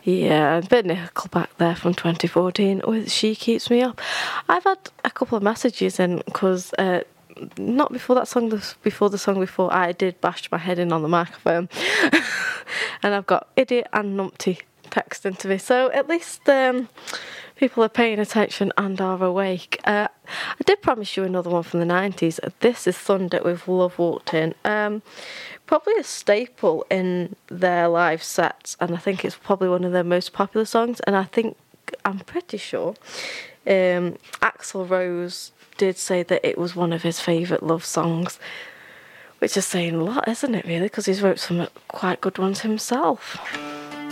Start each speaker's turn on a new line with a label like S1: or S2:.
S1: Yeah, a bit Nickelback there from 2014 with She Keeps Me Up. I've had a couple of messages in because not before that song, before the song before, I did bash my head in on the microphone. And I've got Idiot and Numpty texting to me. So at least people are paying attention and are awake. I did promise you another one from the 90s. This is Thunder with Love Walked In. Probably a staple in their live sets, and I think it's probably one of their most popular songs. And I'm pretty sure Axl Rose did say that it was one of his favourite love songs, which is saying a lot, isn't it, really? Because he's wrote some quite good ones himself.